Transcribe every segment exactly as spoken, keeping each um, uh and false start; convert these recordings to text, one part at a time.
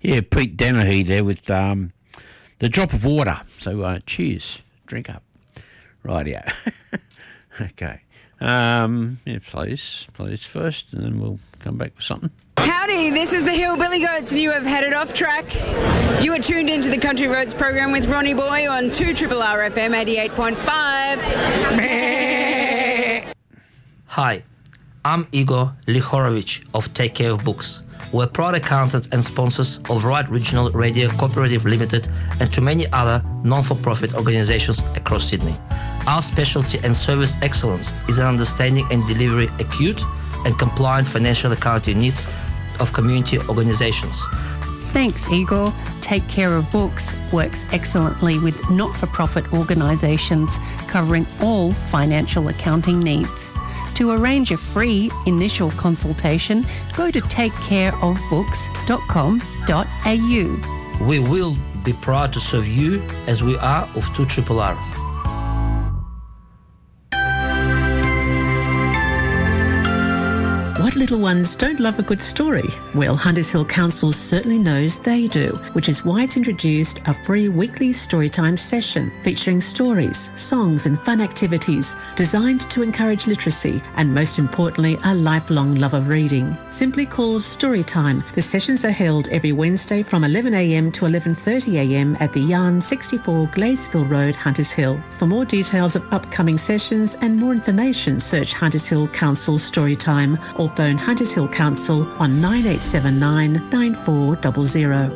Yeah, Pete Dennehy there with um, The Drop of Water. So uh, cheers, drink up. Rightio. Okay. Um, yeah, please, please first, and then we'll come back with something. Howdy, this is the Hillbilly Goats, and you have headed off track. You are tuned into the Country Roads program with Ronnie Boy on two R R R F M eighty-eight point five. Hi, I'm Igor Lihorovich of Take Care of Books. We're proud accountants and sponsors of Right Regional Radio Cooperative Limited and to many other non-for-profit organizations across Sydney. Our specialty and service excellence is in understanding and delivering acute and compliant financial accounting needs of community organizations. Thanks, Igor. Take Care of Books works excellently with not-for-profit organisations covering all financial accounting needs. To arrange a free initial consultation, go to take care of books dot com dot a u. We will be proud to serve you as we are of two R R R. What little ones don't love a good story? Well, Hunters Hill Council certainly knows they do, which is why it's introduced a free weekly storytime session featuring stories, songs and fun activities designed to encourage literacy and, most importantly, a lifelong love of reading. Simply called Storytime, the sessions are held every Wednesday from eleven a m to eleven thirty a m at the Yarn sixty-four Glazeville Road, Hunters Hill. For more details of upcoming sessions and more information, search Hunters Hill Council Storytime or phone Hunters Hill Council on nine eight seven nine, nine four zero zero.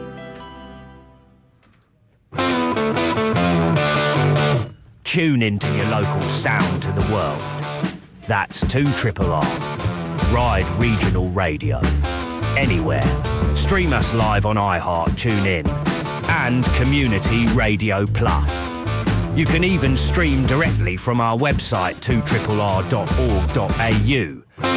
Tune into your local sound to the world. That's two R R R. Ride Regional Radio. Anywhere. Stream us live on iHeart, TuneIn, and Community Radio Plus. You can even stream directly from our website two R R R dot org dot a u.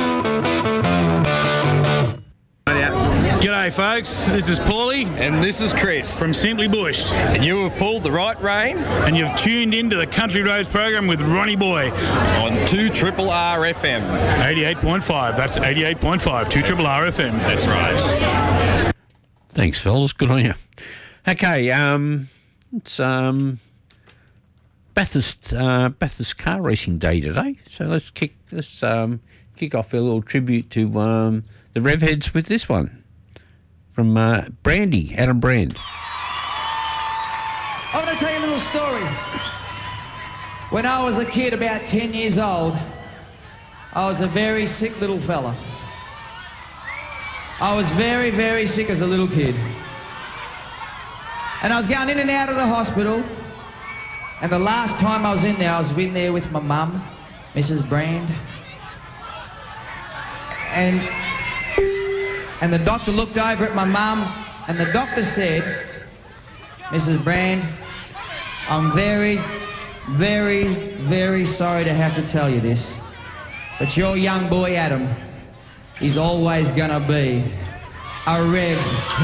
G'day folks, this is Paulie. And this is Chris. From Simply Bushed. And you have pulled the right rein. And you've tuned into the Country Roads program with Ronnie Boy. On two R R R F M. eighty-eight point five, that's eighty-eight point five, two R R R F M. That's right. Thanks, fellas, good on you. Okay, um, it's um, Bathurst, uh, Bathurst Car Racing Day today, so let's kick, let's, um, kick off a little tribute to um, the Revheads with this one. From uh, Brandy, Adam Brand. I'm going to tell you a little story. When I was a kid, about ten years old, I was a very sick little fella. I was very, very sick as a little kid. And I was going in and out of the hospital. And the last time I was in there, I was in there with my mum, Missus Brand. And... And the doctor looked over at my mum, and the doctor said, Missus Brand, I'm very, very, very sorry to have to tell you this, but your young boy Adam is always gonna be a Rev.